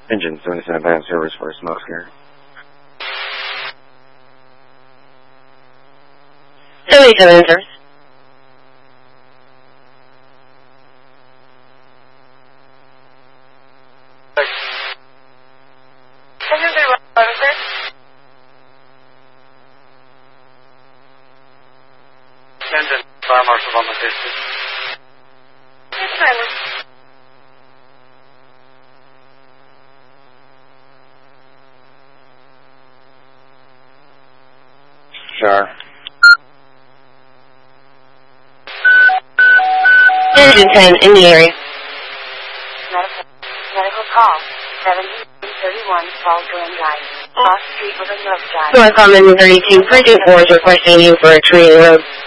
Engine 77 bad service for a smoke scare. 77 service. Engine, fire marshal on the station. Sure. Engine 10 in the area. Medical call. 1731 Baldwin Drive. Cross Street with a love drive. North Common 32, Precinct 4 is requesting you for a tree in the road.